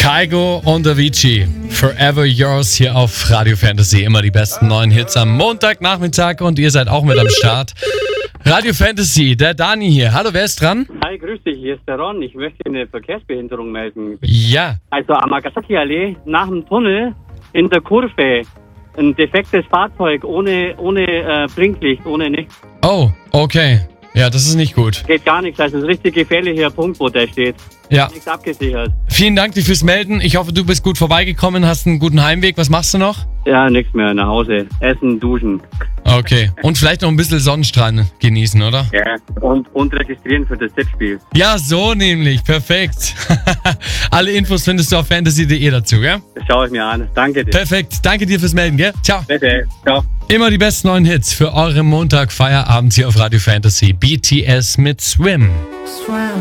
Kygo und Avicii. Forever Yours hier auf Radio Fantasy. Immer die besten neuen Hits am Montagnachmittag und ihr seid auch mit am Start. Radio Fantasy, der Dani hier. Hallo, wer ist dran? Hi, grüß dich, hier ist der Ron. Ich möchte eine Verkehrsbehinderung melden. Ja. Also am Nagasaki-Allee nach dem Tunnel in der Kurve ein defektes Fahrzeug ohne Blinklicht, ohne nichts. Oh, okay. Ja, das ist nicht gut. Geht gar nichts, das ist ein richtig gefährlicher Punkt, wo der steht. Ja. Nichts abgesichert. Vielen Dank dir fürs Melden. Ich hoffe, du bist gut vorbeigekommen, hast einen guten Heimweg. Was machst du noch? Ja, nichts mehr, nach Hause. Essen, duschen. Okay. Und vielleicht noch ein bisschen Sonnenstrahlen genießen, oder? Ja. Und registrieren für das Tippspiel. Ja, so nämlich. Perfekt. Alle Infos findest du auf fantasy.de dazu, gell? Das schaue ich mir an. Danke dir. Perfekt. Danke dir fürs Melden, gell? Ciao. Bitte. Ciao. Immer die besten neuen Hits für eure Montag-Feierabend hier auf Radio Fantasy. BTS mit Swim.